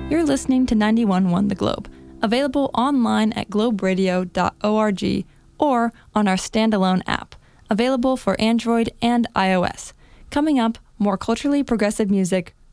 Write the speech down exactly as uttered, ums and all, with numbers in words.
You're listening to ninety-one point one The Globe, available online at globe radio dot org or on our standalone app, available for Android and iOS. Coming up, more culturally progressive music